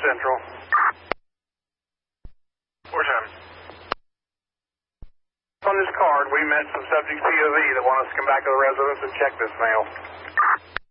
Central. 47. On this card, we met some subject POV that want us to come back to the residence and check this mail.